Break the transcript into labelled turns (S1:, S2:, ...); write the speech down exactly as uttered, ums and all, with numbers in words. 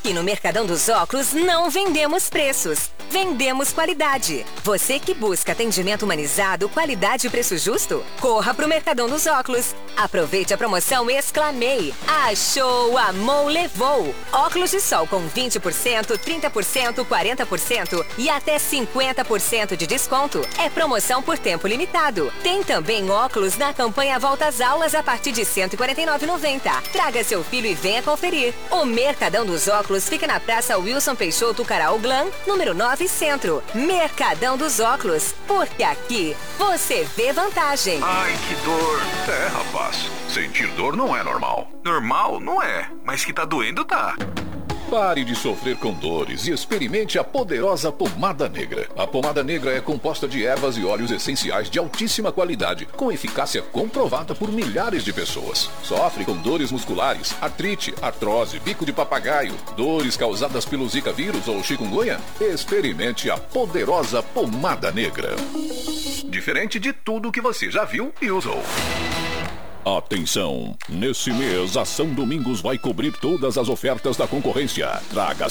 S1: Aqui no Mercadão dos Óculos não vendemos preços, vendemos qualidade. Você que busca atendimento humanizado, qualidade e preço justo? Corra pro Mercadão dos Óculos. Aproveite a promoção Exclamei. Achou, amou, levou. Óculos de sol com vinte por cento, trinta por cento, quarenta por cento e até cinquenta por cento de desconto. É promoção por tempo limitado. Tem também óculos na campanha Volta às Aulas a partir de cento e quarenta e nove reais e noventa centavos. Traga seu filho e venha conferir. O Mercadão dos Óculos fica na Praça Wilson Peixoto Caraú Glam, número nove Centro. Mercadão dos Óculos, porque aqui você vê vantagem.
S2: Ai, que dor. É, rapaz, sentir dor não é normal. Normal não é, mas que tá doendo tá.
S3: Pare de sofrer com dores e experimente a poderosa pomada negra. A pomada negra é composta de ervas e óleos essenciais de altíssima qualidade, com eficácia comprovada por milhares de pessoas. Sofre com dores musculares, artrite, artrose, bico de papagaio, dores causadas pelo Zika vírus ou chikungunya? Experimente a poderosa pomada negra. Diferente de tudo que você já viu e usou. Atenção! Nesse mês, a São Domingos vai cobrir todas as ofertas da concorrência. Traga